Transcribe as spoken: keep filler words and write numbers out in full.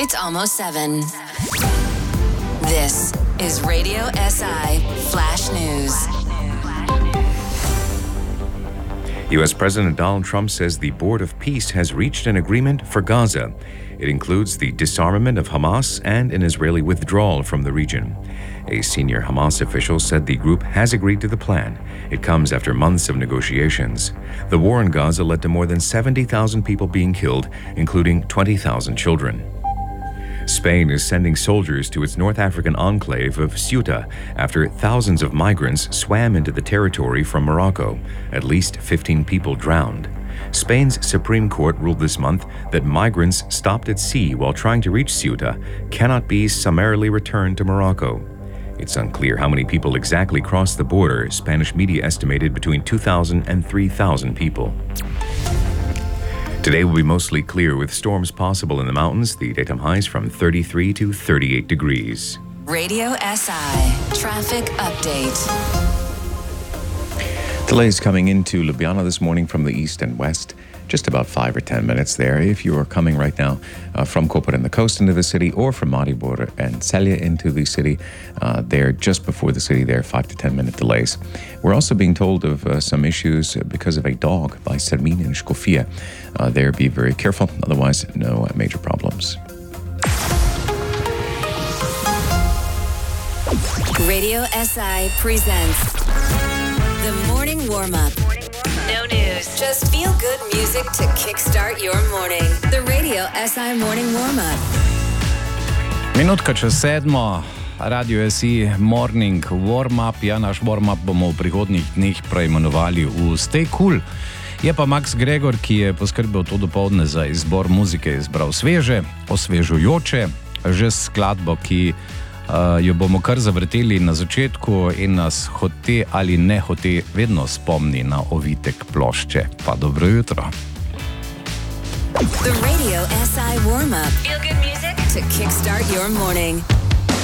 It's almost seven. This is Radio S I Flash News. U S President Donald Trump says the Board of Peace has reached an agreement for Gaza. It includes the disarmament of Hamas and an Israeli withdrawal from the region. A senior Hamas official said the group has agreed to the plan. It comes after months of negotiations. The war in Gaza led to more than seventy thousand people being killed, including twenty thousand children. Spain is sending soldiers to its North African enclave of Ceuta after thousands of migrants swam into the territory from Morocco. At least fifteen people drowned. Spain's Supreme Court ruled this month that migrants stopped at sea while trying to reach Ceuta cannot be summarily returned to Morocco. It's unclear how many people exactly crossed the border. Spanish media estimated between two thousand and three thousand people. Today will be mostly clear with storms possible in the mountains. The daytime highs from thirty-three to thirty-eight degrees. Radio S I Traffic Update. Delays coming into Ljubljana this morning from the east and west. Just about five or ten minutes there. If you are coming right now uh, from Koper and the coast into the city, or from Maribor and Celje into the city, uh, they're just before the city there, five to ten minute delays. We're also being told of uh, some issues because of a dog by Sermin in Skofia. Uh, there, be very careful. Otherwise, no uh, major problems. Radio S I presents the Morning Warm-Up. No news, just feel-good music to kickstart your morning. The Radio S I Morning Warm-Up. Minutka čez sedmo, Radio S I Morning Warm-Up. Ja, naš warm-up bomo v prihodnjih dneh preimenovali v Stay Cool. Je pa Max Gregor, ki je poskrbel to dopoldne za izbor muzike, izbral sveže, osvežujoče, že skladbo, ki Uh, jo bomo kar zavrteli na začetku in nas hote ali ne hote vedno spomni na ovitek plošče. Pa dobro jutro. The Radio S I Warm-Up. Feel good music to kickstart your morning.